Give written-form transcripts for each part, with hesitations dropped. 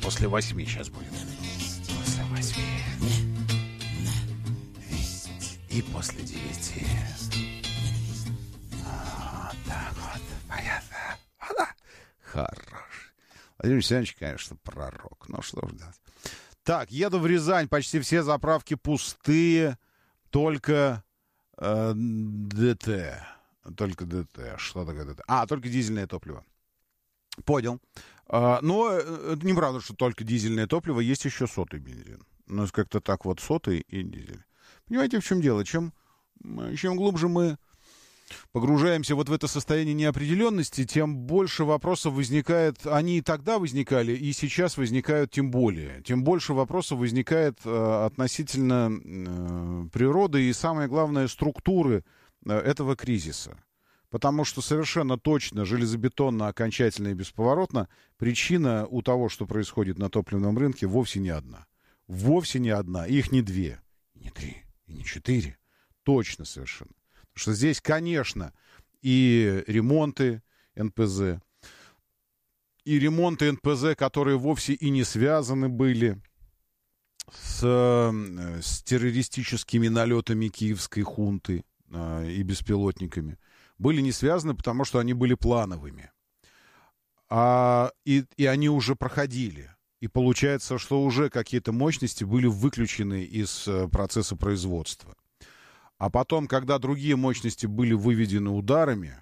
После 8 сейчас будет. После 8. И после 9. Вот так вот. Понятно. Хорош. Владимир Александрович, конечно, пророк. Ну, что ж делать. Так, еду в Рязань. Почти все заправки пустые. Только ДТ. Только ДТ. Что такое ДТ? Только дизельное топливо. Понял. Но это неправда, что только дизельное топливо. Есть еще сотый бензин. Ну, как-то так вот сотый и дизель. Понимаете, в чем дело? Чем глубже мы погружаемся вот в это состояние неопределенности, тем больше вопросов возникает. Они и тогда возникали, и сейчас возникают тем более. Тем больше вопросов возникает относительно природы и, самое главное, структуры этого кризиса. Потому что совершенно точно, железобетонно, окончательно и бесповоротно причина у того, что происходит на топливном рынке, вовсе не одна. Вовсе не одна. Их не две, и не три, и не четыре. Точно совершенно. Потому что здесь, конечно, и ремонты НПЗ, которые вовсе и не связаны были с террористическими налетами киевской хунты и беспилотниками. Были не связаны, потому что они были плановыми. И они уже проходили. И получается, что уже какие-то мощности были выключены из процесса производства. А потом, когда другие мощности были выведены ударами,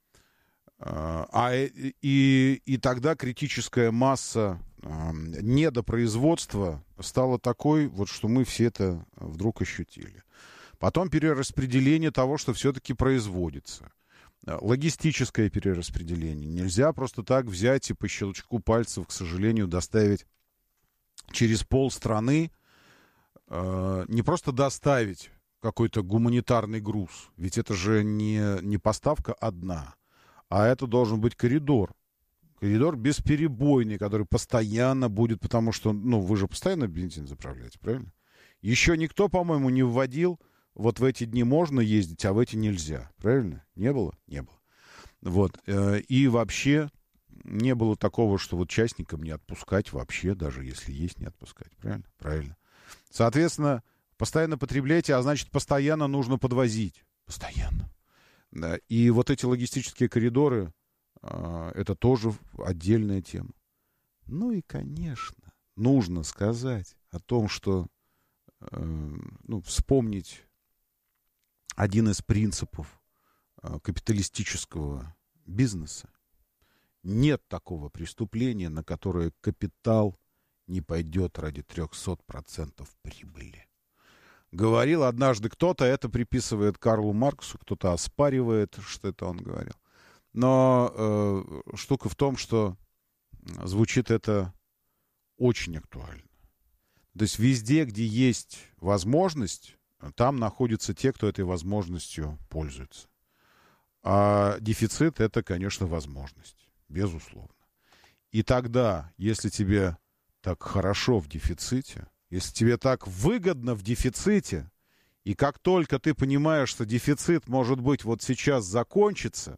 и тогда критическая масса недопроизводства стала такой, вот, что мы все это вдруг ощутили. Потом перераспределение того, что все-таки производится. Логистическое перераспределение. Нельзя просто так взять и по щелчку пальцев, к сожалению, доставить через полстраны, не просто доставить какой-то гуманитарный груз. Ведь это же не поставка одна, а это должен быть коридор. Коридор бесперебойный, который постоянно будет, потому что, вы же постоянно бензин заправляете, правильно? Еще никто, по-моему, не вводил, вот в эти дни можно ездить, а в эти нельзя. Правильно? Не было? Не было. Вот. И вообще не было такого, что вот частникам не отпускать вообще, даже если есть, не отпускать. Правильно? Правильно. Соответственно, постоянно потребляйте, а значит, постоянно нужно подвозить. Постоянно. И вот эти логистические коридоры, это тоже отдельная тема. Ну и, конечно, нужно сказать о том, что, вспомнить один из принципов капиталистического бизнеса. Нет такого преступления, на которое капитал не пойдет ради 300% прибыли. Говорил однажды кто-то, это приписывает Карлу Марксу, кто-то оспаривает, что это он говорил. Но штука в том, что звучит это очень актуально. То есть везде, где есть возможность, там находятся те, кто этой возможностью пользуется. А дефицит — это, конечно, возможность, безусловно. И тогда, если тебе так хорошо в дефиците, если тебе так выгодно в дефиците, и как только ты понимаешь, что дефицит, может быть, вот сейчас закончится,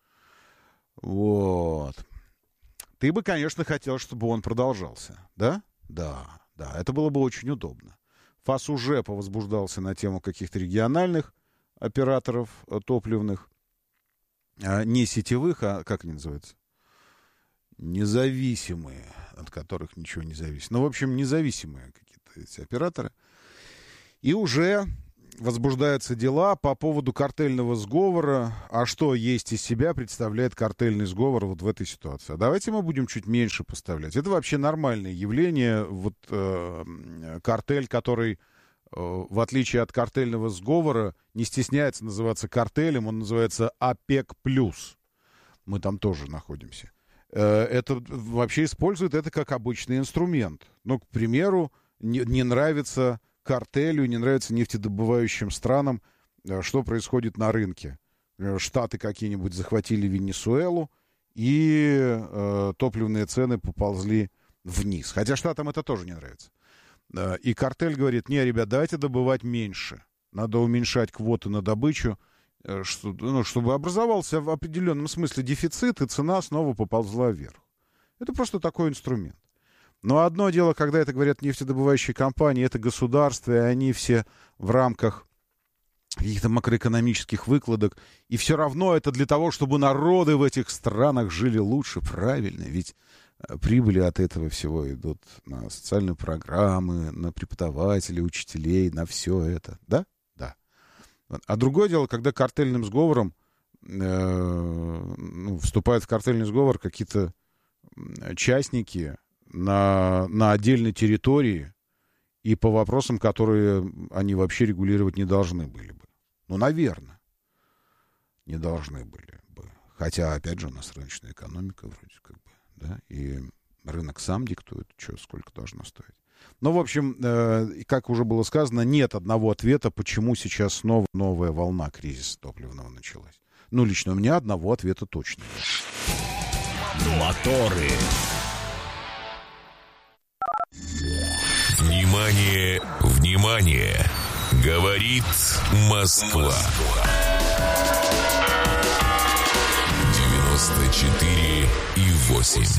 ты бы, конечно, хотел, чтобы он продолжался, да? Да, это было бы очень удобно. ФАС уже повозбуждался на тему каких-то региональных операторов топливных, не сетевых, а как они называются? Независимые, от которых ничего не зависит. В общем, независимые какие-то эти операторы. И уже возбуждаются дела по поводу картельного сговора. А что есть из себя представляет картельный сговор вот в этой ситуации? А давайте мы будем чуть меньше поставлять. Это вообще нормальное явление. Вот картель, который, в отличие от картельного сговора, не стесняется называться картелем, он называется ОПЕК+. Мы там тоже находимся. Это вообще используют это как обычный инструмент. К примеру, не нравится картелю, не нравится нефтедобывающим странам, что происходит на рынке. Штаты какие-нибудь захватили Венесуэлу, и топливные цены поползли вниз. Хотя штатам это тоже не нравится. И картель говорит: не, ребят, давайте добывать меньше. Надо уменьшать квоты на добычу, чтобы образовался в определенном смысле дефицит, и цена снова поползла вверх. Это просто такой инструмент. Но одно дело, когда это говорят нефтедобывающие компании, это государство, и они все в рамках каких-то макроэкономических выкладок. И все равно это для того, чтобы народы в этих странах жили лучше. Правильно, ведь прибыли от этого всего идут на социальные программы, на преподавателей, учителей, на все это. Да? Да. А другое дело, когда картельным сговором вступают в картельный сговор какие-то частники на отдельной территории и по вопросам, которые они вообще регулировать не должны были бы. Ну, наверное, не должны были бы. Хотя, опять же, у нас рыночная экономика вроде как бы, да, и рынок сам диктует, что сколько должно стоить. Ну, в общем, как уже было сказано, нет одного ответа, почему сейчас снова новая волна кризиса топливного началась. Ну, лично у меня одного ответа точно нет. Моторы. Внимание, внимание! Говорит Москва. 94,8.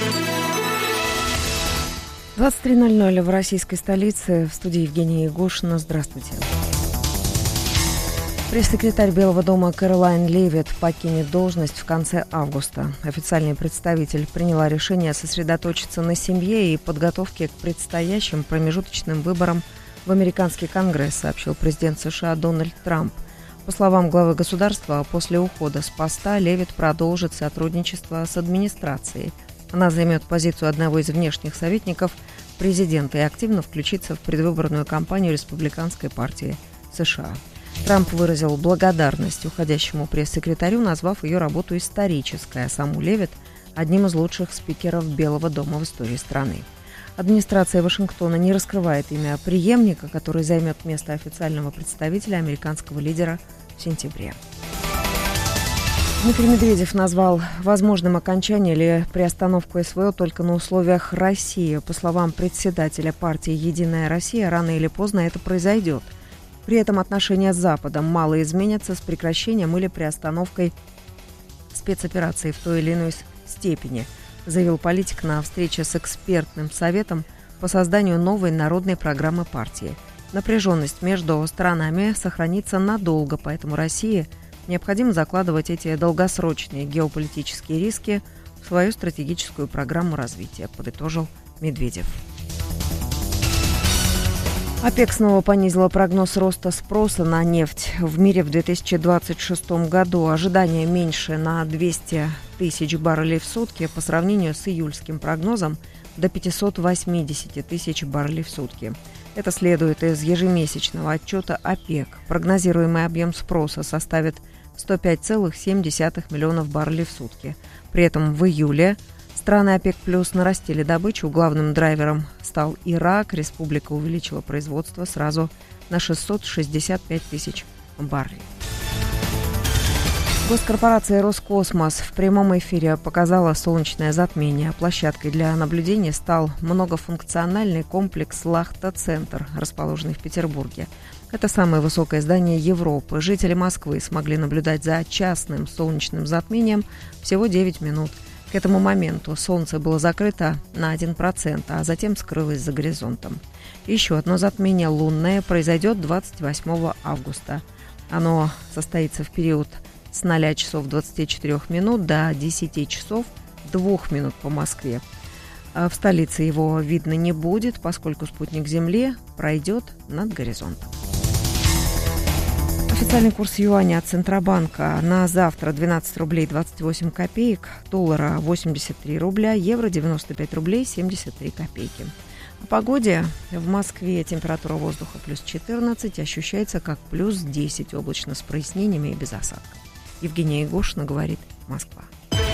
23:00 в российской столице. В студии Евгения Егошина. Здравствуйте. Пресс-секретарь Белого дома Кэролайн Левитт покинет должность в конце августа. Официальный представитель приняла решение сосредоточиться на семье и подготовке к предстоящим промежуточным выборам в американский Конгресс, сообщил президент США Дональд Трамп. По словам главы государства, после ухода с поста Левитт продолжит сотрудничество с администрацией. Она займет позицию одного из внешних советников президента и активно включится в предвыборную кампанию Республиканской партии США. Трамп выразил благодарность уходящему пресс-секретарю, назвав ее работу исторической, а саму Левитт одним из лучших спикеров Белого дома в истории страны. Администрация Вашингтона не раскрывает имя преемника, который займет место официального представителя американского лидера в сентябре. Дмитрий Медведев назвал возможным окончание или приостановку СВО только на условиях России. По словам председателя партии «Единая Россия», рано или поздно это произойдет. При этом отношения с Западом мало изменятся с прекращением или приостановкой спецоперации в той или иной степени, заявил политик на встрече с экспертным советом по созданию новой народной программы партии. Напряженность между сторонами сохранится надолго, поэтому России необходимо закладывать эти долгосрочные геополитические риски в свою стратегическую программу развития, подытожил Медведев. ОПЕК снова понизила прогноз роста спроса на нефть в мире в 2026 году. Ожидание меньше на 200 тысяч баррелей в сутки по сравнению с июльским прогнозом до 580 тысяч баррелей в сутки. Это следует из ежемесячного отчета ОПЕК. Прогнозируемый объем спроса составит 105,7 миллионов баррелей в сутки. При этом в июле страны ОПЕК+ нарастили добычу. Главным драйвером стал Ирак. Республика увеличила производство сразу на 665 тысяч баррелей. Госкорпорация «Роскосмос» в прямом эфире показала солнечное затмение. Площадкой для наблюдения стал многофункциональный комплекс «Лахта-центр», расположенный в Петербурге. Это самое высокое здание Европы. Жители Москвы смогли наблюдать за частным солнечным затмением всего 9 минут. К этому моменту солнце было закрыто на 1%, а затем скрылось за горизонтом. Еще одно затмение лунное произойдет 28 августа. Оно состоится в период с 0 часов 24 минут до 10 часов 2 минут по Москве. В столице его видно не будет, поскольку спутник Земли пройдет над горизонтом. Официальный курс юаня от Центробанка на завтра 12 рублей 28 копеек, доллара 83 рубля, евро 95 рублей 73 копейки. О погоде. В Москве температура воздуха плюс 14, ощущается как плюс 10, облачно с прояснениями и без осадков. Евгения Егошина, говорит Москва.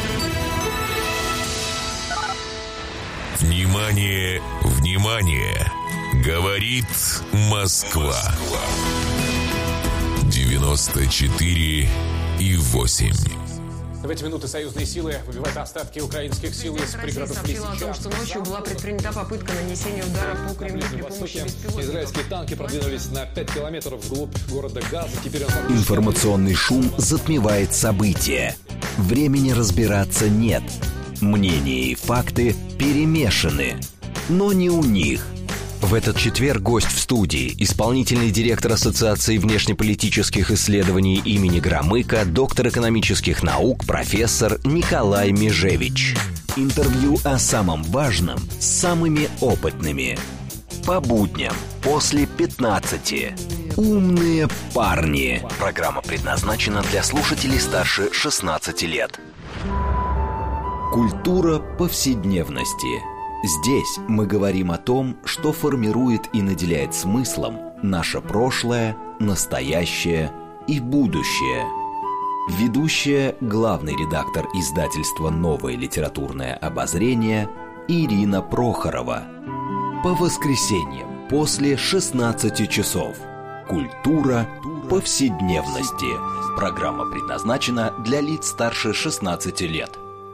Внимание, внимание! Говорит Москва. 94,8. В эти минуты союзные силы выбивают остатки украинских сил из пригородов Лисичанска. Сообщила о том, что ночью была предпринята попытка нанесения удара по Кремлю при помощи беспилотников. Израильские танки продвинулись на 5 километров вглубь города Газа. Теперь Информационный шум затмевает события. Времени разбираться нет. Мнения и факты перемешаны. но не у них. В этот четверг гость в студии, исполнительный директор Ассоциации внешнеполитических исследований имени Громыка, доктор экономических наук, профессор Николай Межевич. Интервью о самом важном с самыми опытными. По будням после 15. «Умные парни». Программа предназначена для слушателей старше 16 лет. Культура повседневности. Здесь мы говорим о том, что формирует и наделяет смыслом наше прошлое, настоящее и будущее. Ведущая, главный редактор издательства «Новое литературное обозрение» Ирина Прохорова. По воскресеньям после 16 часов. Культура повседневности. Программа предназначена для лиц старше 16 лет.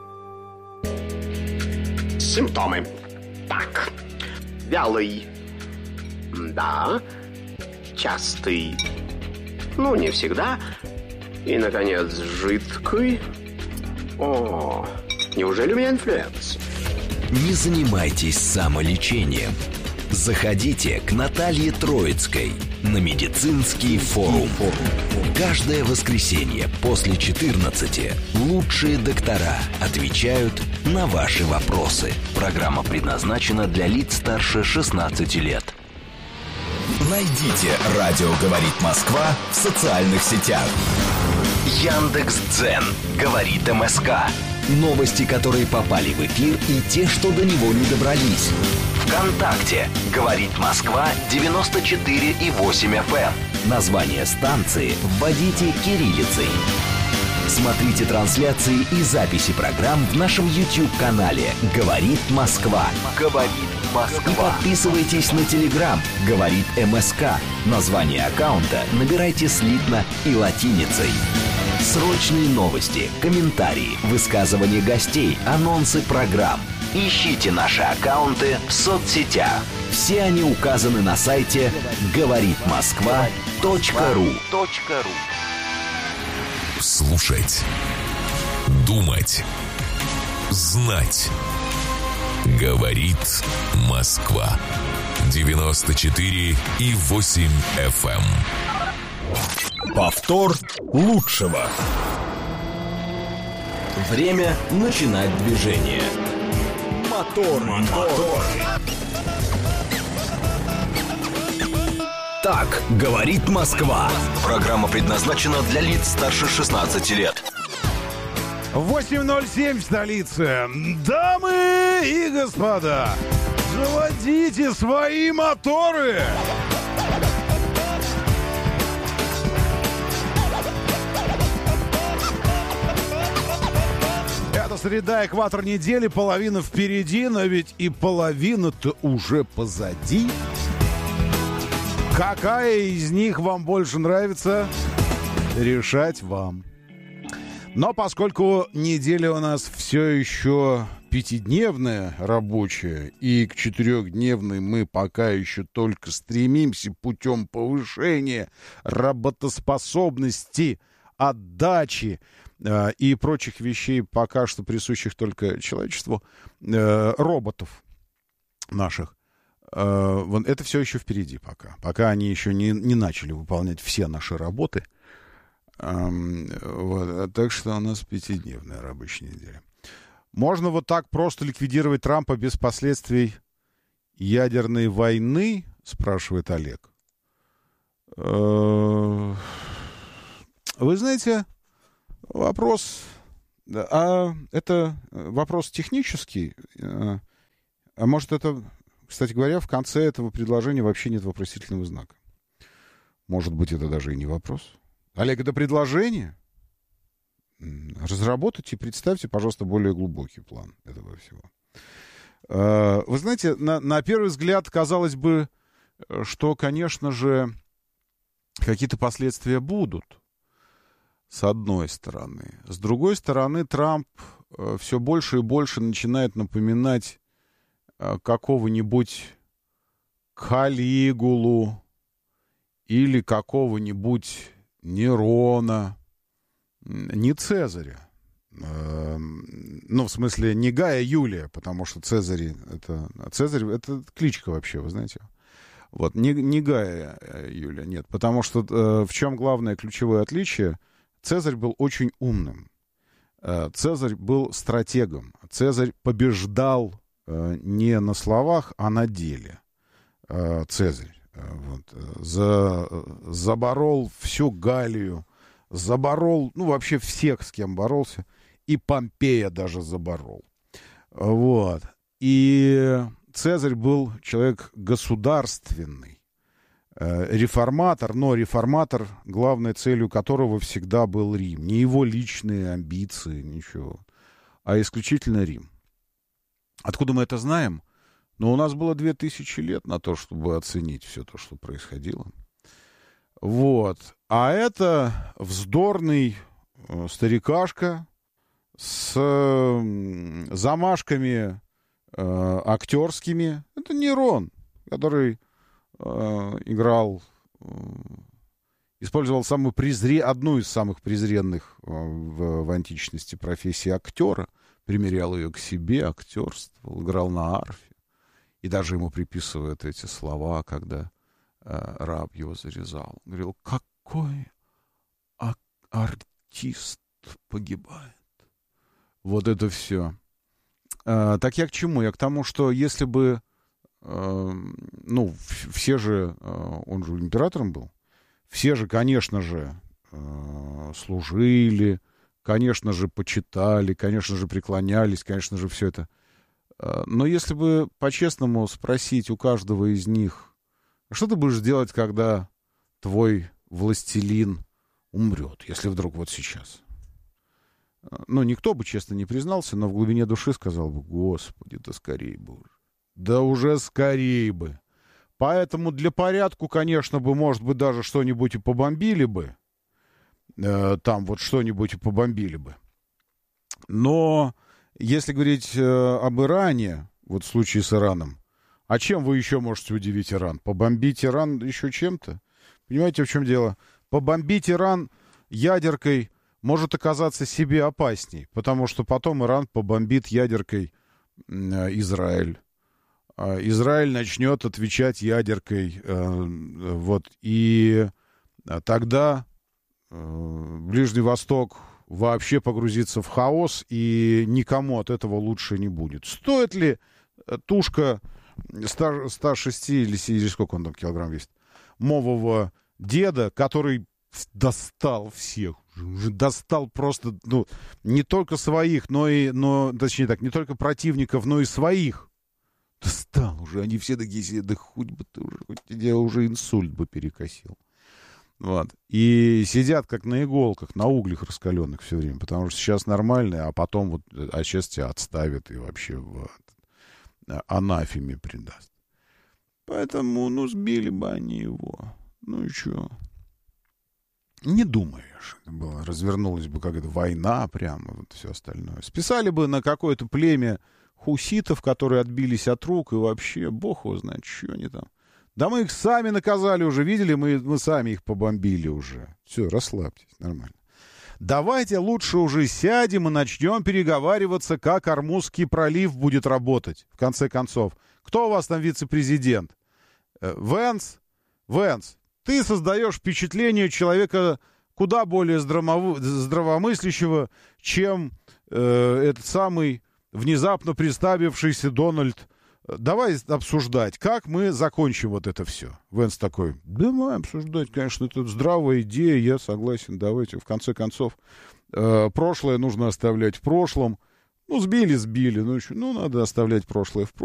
Симптомы. Так. Вялый. Да. Частый. Ну, не всегда. И, наконец, жидкий. О, неужели у меня инфлюенс? Не занимайтесь самолечением. Заходите к Наталье Троицкой на медицинский форум. Каждое воскресенье после 14 лучшие доктора отвечают на ваши вопросы. Программа предназначена для лиц старше 16 лет. Найдите «Радио говорит Москва» в социальных сетях. Яндекс.Дзен говорит МСК. Новости, которые попали в эфир, и те, что до него не добрались. ВКонтакте говорит Москва 94,8 FM. Название станции вводите кириллицей. Смотрите трансляции и записи программ в нашем YouTube-канале «Говорит Москва». «Говорит Москва». И подписывайтесь на Telegram «Говорит МСК». Название аккаунта набирайте слитно и латиницей. Срочные новости, комментарии, высказывания гостей, анонсы программ. Ищите наши аккаунты в соцсетях. Все они указаны на сайте говоритмосква.ру. Слушать, думать, знать. Говорит Москва. 94,8 FM. Повтор лучшего. Время начинать движение. Мотор. Так говорит Москва. Программа предназначена для лиц старше 16 лет. 8:07 в столице. Дамы и господа, заводите свои моторы. Это среда, экватор недели, половина впереди, но ведь и половина-то уже позади. Какая из них вам больше нравится, решать вам. Но поскольку неделя у нас все еще пятидневная рабочая, и к четырехдневной мы пока еще только стремимся путем повышения работоспособности, отдачи и прочих вещей, пока что присущих только человечеству, роботов наших. Это все еще впереди пока они еще не начали выполнять все наши работы. Так что у нас пятидневная рабочая неделя. Можно вот так просто ликвидировать Трампа без последствий ядерной войны, спрашивает Олег. Вы знаете, вопрос, это вопрос технический, а может это... Кстати говоря, в конце этого предложения вообще нет вопросительного знака. Может быть, это даже и не вопрос. Олег, это предложение? Разработайте и представьте, пожалуйста, более глубокий план этого всего. Вы знаете, на первый взгляд, казалось бы, что, конечно же, какие-то последствия будут, с одной стороны. С другой стороны, Трамп все больше и больше начинает напоминать какого-нибудь Калигулу или какого-нибудь Нерона, не Цезаря, Ну, в смысле, не Гая Юлия, потому что Цезарь это кличка вообще, вы знаете. Вот, не Гая Юлия, нет. Потому что в чем главное ключевое отличие? Цезарь был очень умным. Цезарь был стратегом. Цезарь побеждал не на словах, а на деле. Цезарь заборол всю Галлию, заборол, ну, вообще всех, с кем боролся, и Помпея даже заборол. Вот. И Цезарь был человек государственный, реформатор, но реформатор, главной целью которого всегда был Рим. Не его личные амбиции, ничего, а исключительно Рим. Откуда мы это знаем? Ну, у нас было 2000 лет на то, чтобы оценить все то, что происходило. Вот. А это вздорный старикашка с замашками актерскими. Это Нерон, который использовал одну из самых презренных в античности профессий актера, примерял ее к себе, актерствовал, играл на арфе. И даже ему приписывают эти слова, когда раб его зарезал. Говорил, какой артист погибает. Вот это все. Так я к чему? Я к тому, что если бы, ну, все же, он же императором был, все же, конечно же, служили, конечно же, почитали, конечно же, преклонялись, конечно же, все это. Но если бы по-честному спросить у каждого из них, что ты будешь делать, когда твой властелин умрет, если вдруг вот сейчас? Ну, никто бы честно не признался, но в глубине души сказал бы, Господи, да скорей бы уже. Да уже скорей бы. Поэтому для порядку, конечно бы, может быть, даже что-нибудь и побомбили бы. Там вот что-нибудь и побомбили бы. Но если говорить об Иране, вот в случае с Ираном, а чем вы еще можете удивить Иран? Побомбить Иран еще чем-то? Понимаете, в чем дело? Побомбить Иран ядеркой может оказаться себе опасней, потому что потом Иран побомбит ядеркой Израиль. Израиль начнет отвечать ядеркой. Вот, и тогда Ближний Восток вообще погрузится в хаос, и никому от этого лучше не будет. Стоит ли тушка 106 или сколько он там килограмм весит, мового деда, который достал всех, уже достал просто, ну, не только своих, точнее так, не только противников, но и своих. Достал уже, они все такие сидят, да хоть бы ты уже, хоть тебя уже инсульт бы перекосил. Вот. И сидят как на иголках, на углях раскаленных все время, потому что сейчас нормально, а потом вот, а сейчас тебя отставят и вообще в анафеме предаст. Поэтому, ну, сбили бы они его. Ну и что? Не думаешь, было, развернулась бы какая-то война прямо, вот все остальное. Списали бы на какое-то племя хуситов, которые отбились от рук, и вообще, бог его знает, что они там. Да мы их сами наказали уже, видели, мы сами их побомбили уже. Все, расслабьтесь, нормально. Давайте лучше уже сядем и начнем переговариваться, как Ормузский пролив будет работать, в конце концов. Кто у вас там вице-президент? Венс? Венс, ты создаешь впечатление человека куда более здравомыслящего, чем этот самый внезапно представившийся Дональд. Давай обсуждать, как мы закончим вот это все. Венс такой, давай обсуждать, конечно, это здравая идея, я согласен, давайте, в конце концов, прошлое нужно оставлять в прошлом. Ну, сбили, ну, надо оставлять прошлое в прошлом.